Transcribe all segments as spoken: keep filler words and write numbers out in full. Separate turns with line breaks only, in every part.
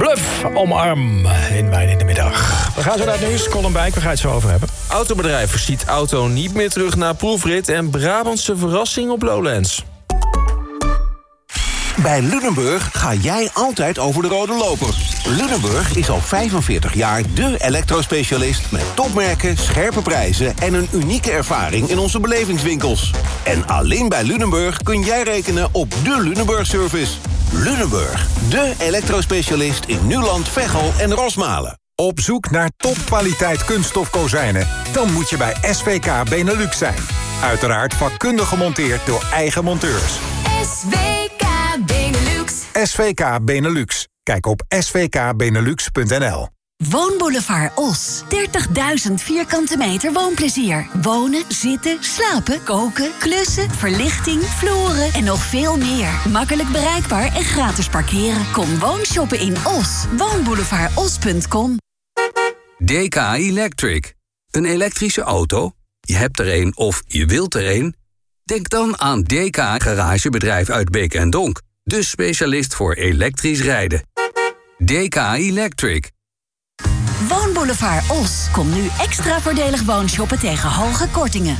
Bluff, omarm in Wijn in de Middag. We gaan zo naar het nieuws. Colin Bijk, waar ga je het zo over hebben?
Autobedrijf verschiet auto niet meer terug naar proefrit... en Brabantse verrassing op Lowlands.
Bij Lunenburg ga jij altijd over de rode loper. Lunenburg is al vijfenveertig jaar de elektrospecialist... met topmerken, scherpe prijzen en een unieke ervaring in onze belevingswinkels. En alleen bij Lunenburg kun jij rekenen op de Lunenburg-service. Lunenburg, de elektrospecialist in Nuland, Veghel en Rosmalen.
Op zoek naar topkwaliteit kunststof kozijnen? Dan moet je bij S V K Benelux zijn. Uiteraard vakkundig gemonteerd door eigen monteurs.
S V K Benelux.
S V K Benelux. Kijk op s v k benelux punt n l.
Woonboulevard Os. dertigduizend vierkante meter woonplezier. Wonen, zitten, slapen, koken, klussen, verlichting, vloeren en nog veel meer. Makkelijk bereikbaar en gratis parkeren. Kom woonshoppen in Os. woonboulevard os punt com.
D K Electric. Een elektrische auto? Je hebt er een of je wilt er een? Denk dan aan D K Garagebedrijf uit Beek en Donk. De specialist voor elektrisch rijden. D K Electric.
Woonboulevard Os. Kom nu extra voordelig woonshoppen tegen hoge kortingen.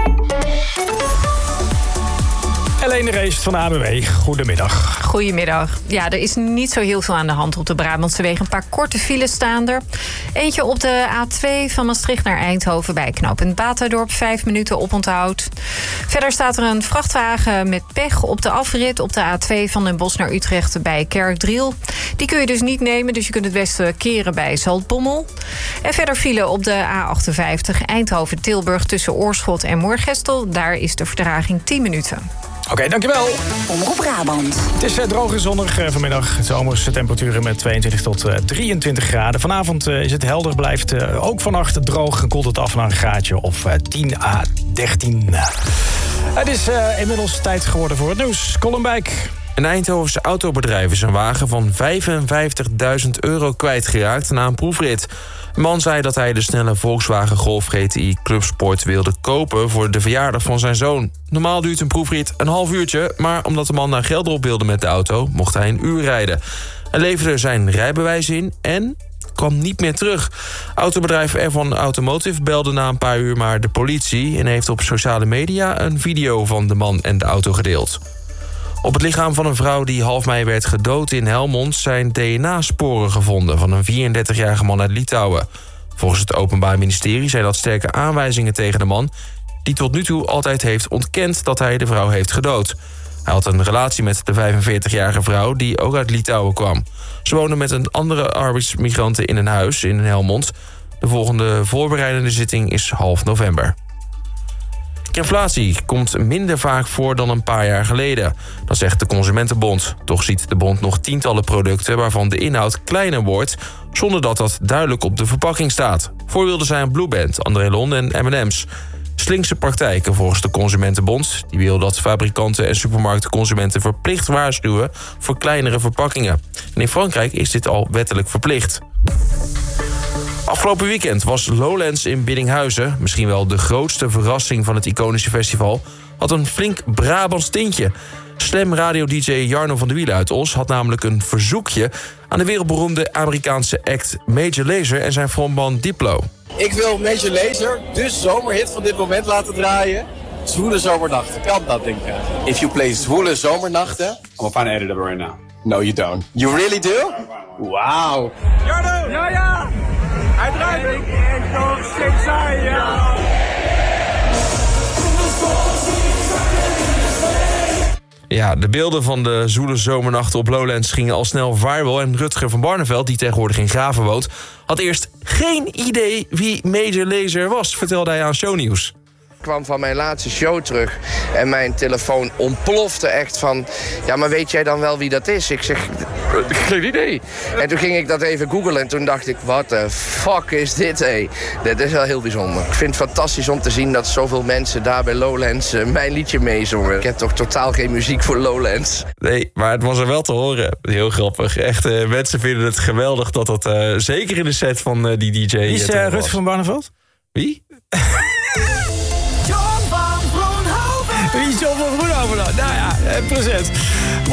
Helene Rees van de A B W, goedemiddag.
Goedemiddag. Ja, er is niet zo heel veel aan de hand op de Brabantse wegen. Een paar korte files staan er. Eentje op de A twee van Maastricht naar Eindhoven bij knooppunt Baterdorp. Vijf minuten oponthoud. Verder staat er een vrachtwagen met pech op de afrit op de A twee van Den Bosch naar Utrecht bij Kerkdriel. Die kun je dus niet nemen, dus je kunt het beste keren bij Zaltbommel. En verder file op de A achtenvijftig Eindhoven-Tilburg tussen Oorschot en Moergestel. Daar is de vertraging tien minuten.
Oké, okay, dankjewel.
Omroep Brabant.
Het is uh, droog en zonnig uh, vanmiddag. Zomerse temperaturen met tweeëntwintig tot uh, drieëntwintig graden. Vanavond uh, is het helder, blijft uh, ook vannacht droog. En koelt het af naar een graadje of uh, tien à dertien. Het is uh, inmiddels tijd geworden voor het nieuws. Colin Bijk.
Een Eindhovense autobedrijf is een wagen van vijfenvijftigduizend euro kwijtgeraakt na een proefrit. Een man zei dat hij de snelle Volkswagen Golf G T I Clubsport wilde kopen voor de verjaardag van zijn zoon. Normaal duurt een proefrit een half uurtje, maar omdat de man naar Gelderop wilde met de auto, mocht hij een uur rijden. Hij leverde zijn rijbewijs in en kwam niet meer terug. Autobedrijf R one Automotive belde na een paar uur maar de politie en heeft op sociale media een video van de man en de auto gedeeld. Op het lichaam van een vrouw die half mei werd gedood in Helmond zijn D N A-sporen gevonden van een vierendertigjarige man uit Litouwen. Volgens het Openbaar Ministerie zijn dat sterke aanwijzingen tegen de man, die tot nu toe altijd heeft ontkend dat hij de vrouw heeft gedood. Hij had een relatie met de vijfenveertigjarige vrouw die ook uit Litouwen kwam. Ze woonden met een andere arbeidsmigranten in een huis in Helmond. De volgende voorbereidende zitting is half november. Inflatie komt minder vaak voor dan een paar jaar geleden. Dat zegt de Consumentenbond. Toch ziet de bond nog tientallen producten waarvan de inhoud kleiner wordt, zonder dat dat duidelijk op de verpakking staat. Voorbeelden zijn Blueband, Andrelon en M en M's. Slinkse praktijken volgens de Consumentenbond. Die wil dat fabrikanten en supermarkten consumenten verplicht waarschuwen voor kleinere verpakkingen. En in Frankrijk is dit al wettelijk verplicht. Afgelopen weekend was Lowlands in Biddinghuizen, misschien wel de grootste verrassing van het iconische festival, had een flink Brabants tintje. Slam radio-D J Jarno van de Wielen uit Os had namelijk een verzoekje aan de wereldberoemde Amerikaanse act Major Lazer en zijn frontman Diplo.
Ik wil Major Lazer, de zomerhit van dit moment, laten draaien. Zwoele zomernachten. Kan dat, denk ik? If you play Zwoele zomernachten... I'm gonna find an editor right now. No, you don't. You really do? Wow. Jarno! Ja, ja! Hij draait ik echt nog steeds aan, ja.
Ja, de beelden van de zwoele zomernachten op Lowlands gingen al snel viral. En Rutger van Barneveld, die tegenwoordig in Graven woont, had eerst geen idee wie Major Lazer was, vertelde hij aan Shownieuws.
Ik kwam van mijn laatste show terug en mijn telefoon ontplofte echt van... ja, maar weet jij dan wel wie dat is? Ik zeg, geen idee. En toen ging ik dat even googlen en toen dacht ik, what the fuck is dit, hé? Dit is wel heel bijzonder. Ik vind het fantastisch om te zien dat zoveel mensen daar bij Lowlands uh, mijn liedje meezongen. Ik heb toch totaal geen muziek voor Lowlands.
Nee, maar het was er wel te horen. Heel grappig. Echt, uh, mensen vinden het geweldig dat dat uh, zeker in de set van uh, die D J...
Wie is uh, Rutger van Barneveld?
Wie?
Wie is John van Groenhoven? Nou ja, procent.